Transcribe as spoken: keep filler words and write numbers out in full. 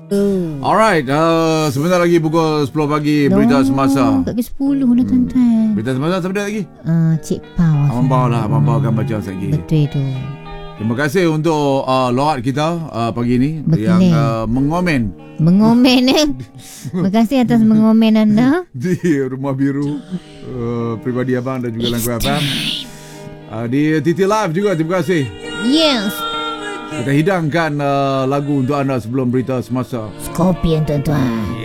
Uh. Alright, uh, sebentar lagi pukul sepuluh pagi Berita Semasa. Tak ke sepuluh dah tuan-tuan. Berita Semasa sebentar lagi. Uh, Cik Pau. Abang Pau lah, Abang Pau akan baca lagi. Betul tu. Terima kasih untuk uh, lohat kita uh, pagi ni. Betul. Yang uh, mengomen Mengomen eh. Terima kasih atas mengomen anda di Rumah Biru uh, Pribadi Abang dan juga Langkah F M, uh, di T T Live juga. Terima kasih. Yes. Kita hidangkan uh, lagu untuk anda sebelum Berita Semasa. Scorpion tuan-tuan.